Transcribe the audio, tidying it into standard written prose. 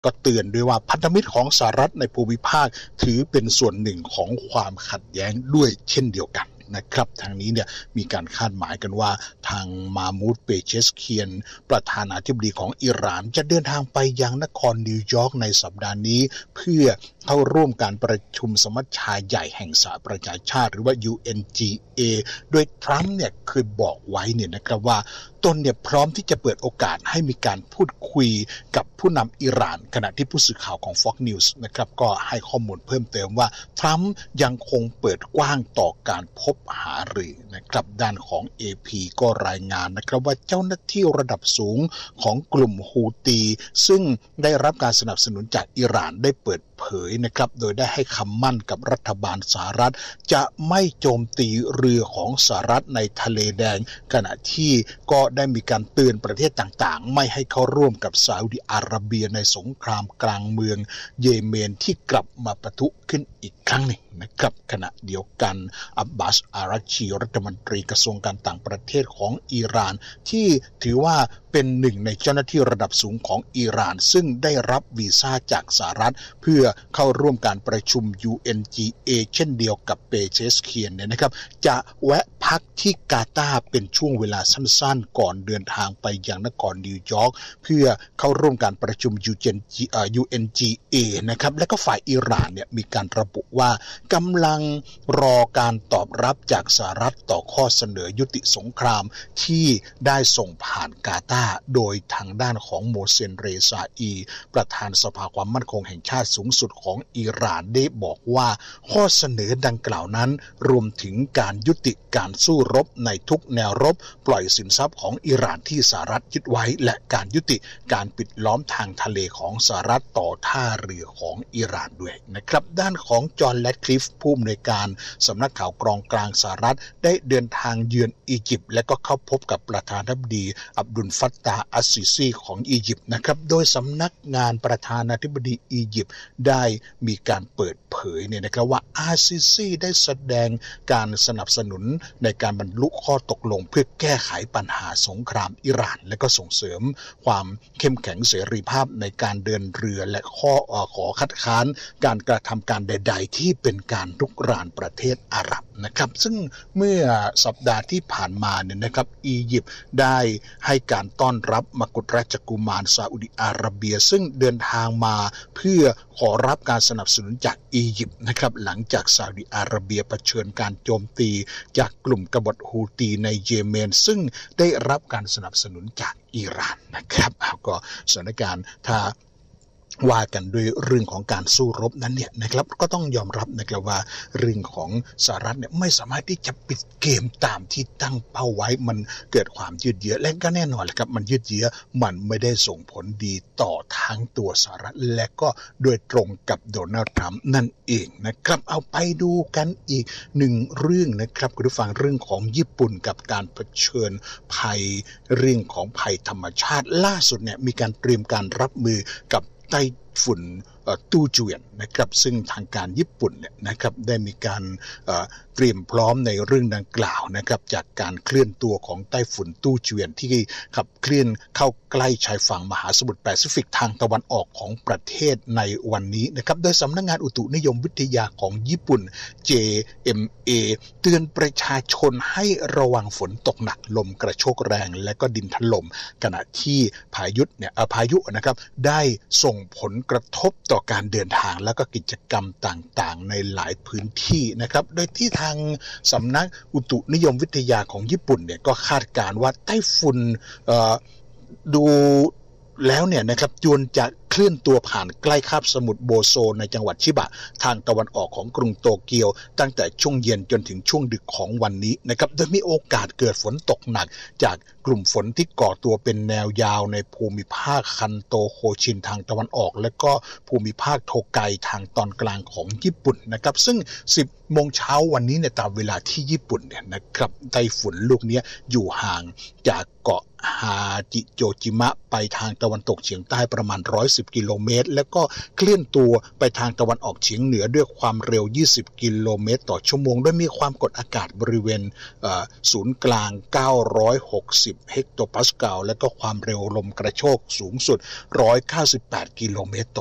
ก็เตือนด้วยว่าพันธมิตรของสหรัฐในภูมิภาคถือเป็นส่วนหนึ่งของความขัดแย้งด้วยเช่นเดียวกันนะครับทางนี้เนี่ยมีการคาดหมายกันว่าทางมามูดเปเชสเคียนประธานาธิบดีของอิหร่านจะเดินทางไปยังนครนิวยอร์กในสัปดาห์นี้เพื่อเข้าร่วมการประชุมสมัชชาใหญ่แห่งสหประชาชาติหรือว่า UNGA โดยทรัมป์เนี่ยเคยบอกไว้เนี่ยนะครับว่าตนเนี่ยพร้อมที่จะเปิดโอกาสให้มีการพูดคุยกับผู้นำอิหร่านขณะที่ผู้สื่อข่าวของ Fox News นะครับก็ให้ข้อมูลเพิ่มเติมว่าทรัมป์ยังคงเปิดกว้างต่อการพบหารือนะครับด้านของ AP ก็รายงานนะครับว่าเจ้าหน้าที่ระดับสูงของกลุ่มฮูตีซึ่งได้รับการสนับสนุนจากอิหร่านได้เปิดเผยนะครับโดยได้ให้คำมั่นกับรัฐบาลสหรัฐจะไม่โจมตีเรือของสหรัฐในทะเลแดงขณะที่ก็ได้มีการเตือนประเทศต่างๆไม่ให้เข้าร่วมกับซาอุดิอาระเบียในสงครามกลางเมืองเยเมนที่กลับมาปะทุขึ้นอีกครั้งหนึ่งนะครับขณะเดียวกันอับบาสอาราชีรัฐมนตรีกระทรวงการต่างประเทศของอิหร่านที่ถือว่าเป็นหนึ่งในเจ้าหน้าที่ระดับสูงของอิหร่านซึ่งได้รับวีซ่าจากสหรัฐเพื่อเข้าร่วมการประชุม UNGA เช่นเดียวกับเปเชสเคียนเนี่ยนะครับจะแวะพักที่กาตาร์เป็นช่วงเวลาสั้นๆก่อนเดินทางไปยังนครนิวยอร์กเพื่อเข้าร่วมการประชุม UNGA นะครับและก็ฝ่ายอิหร่านเนี่ยมีการระบุว่ากำลังรอการตอบรับจากสหรัฐต่อข้อเสนอยุติสงครามที่ได้ส่งผ่านกาตาร์โดยทางด้านของโมเซนเรซาอีประธานสภาความมั่นคงแห่งชาติสูงสุดของอิหร่านได้บอกว่าข้อเสนอดังกล่าวนั้นรวมถึงการยุติการสู้รบในทุกแนวรบปล่อยสินทรัพย์ของอิหร่านที่สหรัฐยึดไว้และการยุติการปิดล้อมทางทะเลของสหรัฐต่อท่าเรือของอิหร่านด้วยนะครับด้านของจอห์นแรดคลิฟฟ์ผู้อำนวยการสำนักข่าวกรองกลางสหรัฐได้เดินทางเยือนอียิปต์และก็เข้าพบกับประธานาธิบดีอับดุลฟัตตาห์อัสซิซีของอียิปต์นะครับโดยสำนักงานประธานาธิบดีอียิปต์ได้มีการเปิดเผยเนี่ยนะครับว่าอัสซิซีได้แสดงการสนับสนุนในการบรรลุข้อตกลงเพื่อแก้ไขปัญหาสงครามอิหร่านและก็ส่งเสริมความเข้มแข็งเสรีภาพในการเดินเรือและขอคัดค้านการกระทำการใดๆที่เป็นการรุกรานประเทศอาหรับนะครับซึ่งเมื่อสัปดาห์ที่ผ่านมาเนี่ยนะครับอียิปต์ได้ให้การต้อนรับมกุฎราชกุมารซาอุดิอาระเบียซึ่งเดินทางมาเพื่อขอรับการสนับสนุนจากอียิปต์นะครับหลังจากซาอุดิอาระเบียเผชิญการโจมตีจากกลุ่มกบฏฮูตีในเยเมนซึ่งได้รับการสนับสนุนจากอิหร่านนะครับก็สถานการณ์ถ้าว่ากันด้วยเรื่องของการสู้รบนั้นเนี่ยนะครับก็ต้องยอมรับนะครับว่าเรื่องของสหรัฐเนี่ยไม่สามารถที่จะปิดเกมตามที่ตั้งเป้าไว้มันเกิดความยืดเยื้อและก็แน่นอนแหละครับมันยืดเยื้อมันไม่ได้ส่งผลดีต่อทั้งตัวสหรัฐและก็โดยตรงกับโดนัลด์ทรัมป์นั่นเองนะครับเอาไปดูกันอีกหนึ่งเรื่องนะครับคุณผู้ฟังเรื่องของญี่ปุ่นกับการเผชิญภัยเรื่องของภัยธรรมชาติล่าสุดเนี่ยมีการเตรียมการรับมือกับไต้ฝุ่นตู้เจียนนะครับซึ่งทางการญี่ปุ่นเนี่ยนะครับได้มีการเตรียมพร้อมในเรื่องดังกล่าวนะครับจากการเคลื่อนตัวของไต้ฝุ่นตู้เจียนที่ขับเคลื่อนเข้าใกล้ชายฝั่งมหาสมุทรแปซิฟิกทางตะวันออกของประเทศในวันนี้นะครับโดยสำนักงานอุตุนิยมวิทยาของญี่ปุ่น JMA เตือนประชาชนให้ระวังฝนตกหนักลมกระโชกแรงและก็ดินถล่มขณะที่พายุนะครับได้ส่งผลกระทบต่อการเดินทางและก็กิจกรรมต่างๆในหลายพื้นที่นะครับโดยที่ทางสำนักอุตุนิยมวิทยาของญี่ปุ่นเนี่ยก็คาดการณ์ว่าไต้ฝุ่นดูแล้วเนี่ยนะครับจวนจะเคลื่อนตัวผ่านใกล้คาบสมุทรโบโซในจังหวัดชิบะทางตะวันออกของกรุงโตเกียวตั้งแต่ช่วงเย็นจนถึงช่วงดึกของวันนี้นะครับโดยมีโอกาสเกิดฝนตกหนักจากกลุ่มฝนที่ก่อตัวเป็นแนวยาวในภูมิภาคคันโตโคชินทางตะวันออกและก็ภูมิภาคโทไกทางตอนกลางของญี่ปุ่นนะครับซึ่ง 10 โมงเช้าวันนี้เนี่ยตามเวลาที่ญี่ปุ่นเนี่ยนะครับไต้ฝุ่นลูกนี้อยู่ห่างจากเกาะฮาจิโจจิมะไปทางตะวันตกเฉียงใต้ประมาณ 50กิโลเมตรแล้วก็เคลื่อนตัวไปทางตะวันออกเฉียงเหนือด้วยความเร็ว20กิโลเมตรต่อชั่วโมงโดยมีความกดอากาศบริเวณศูนย์กลาง960เฮกโตปาสกาลและก็ความเร็วลมกระโชกสูงสุด198กิโลเมตร